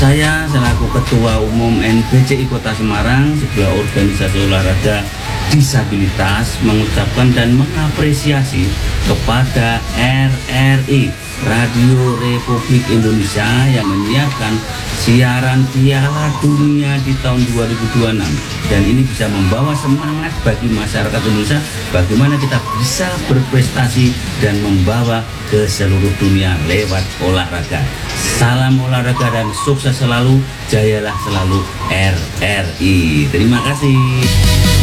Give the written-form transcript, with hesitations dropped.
Saya selaku Ketua Umum NBCI Kota Semarang, sebuah organisasi olahraga disabilitas, mengucapkan dan mengapresiasi kepada RRI Radio Republik Indonesia yang menyiarkan siaran Piala Dunia di tahun 2026, dan ini bisa membawa semangat bagi masyarakat Indonesia bagaimana kita bisa berprestasi dan membawa ke seluruh dunia lewat olahraga. Salam olahraga dan sukses selalu, jayalah selalu RRI. Terima kasih.